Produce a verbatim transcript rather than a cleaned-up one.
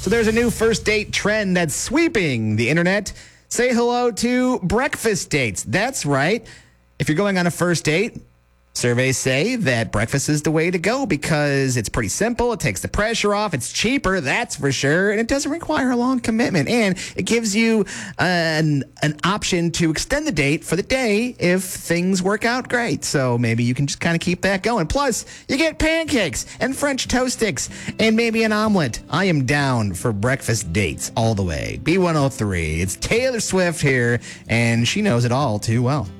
So there's a new first date trend that's sweeping the internet. Say hello to breakfast dates. That's right. If you're going on a first date, surveys say that breakfast is the way to go because it's pretty simple. It takes the pressure off. It's cheaper, that's for sure. And it doesn't require a long commitment. And it gives you an, an option to extend the date for the day if things work out great. So maybe you can just kind of keep that going. Plus, you get pancakes and French toast sticks and maybe an omelet. I am down for breakfast dates all the way. B one oh three. It's Taylor Swift here, and she knows it all too well.